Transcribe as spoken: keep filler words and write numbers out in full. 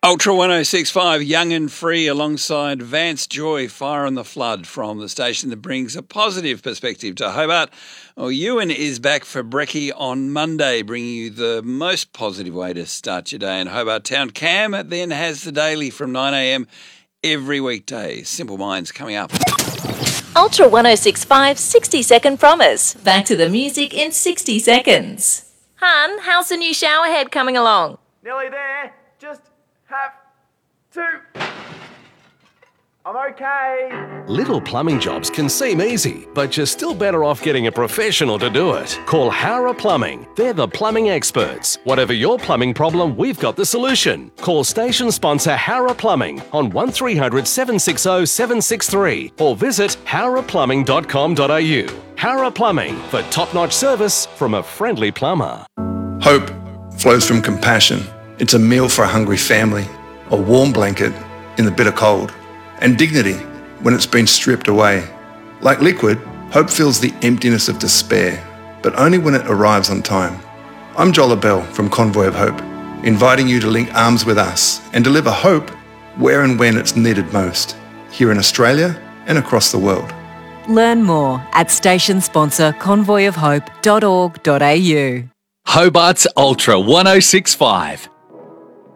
Ultra one oh six point five, Young and Free, alongside Vance Joy, Fire on the Flood, from the station that brings a positive perspective to Hobart. Well, Ewan is back for Brekkie on Monday, bringing you the most positive way to start your day in Hobart Town. Cam then has the daily from nine a.m. every weekday. Simple Minds coming up. Ultra one oh six point five sixty-second promise. Back to the music in sixty seconds. Hun, how's the new shower head coming along? Nearly there. Just have to. I'm okay. Little plumbing jobs can seem easy, but you're still better off getting a professional to do it. Call Howrah Plumbing. They're the plumbing experts. Whatever your plumbing problem, we've got the solution. Call station sponsor Howrah Plumbing on one three hundred seven six zero seven six three or visit howrah plumbing dot com dot a u. Howrah Plumbing, for top-notch service from a friendly plumber. Hope flows from compassion. It's a meal for a hungry family, a warm blanket in the bitter cold, and dignity when it's been stripped away. Like liquid, hope fills the emptiness of despair, but only when it arrives on time. I'm Joel Bell from Convoy of Hope, inviting you to link arms with us and deliver hope where and when it's needed most, here in Australia and across the world. Learn more at station sponsor convoy of hope dot org dot a u. Hobart's Ultra one oh six point five.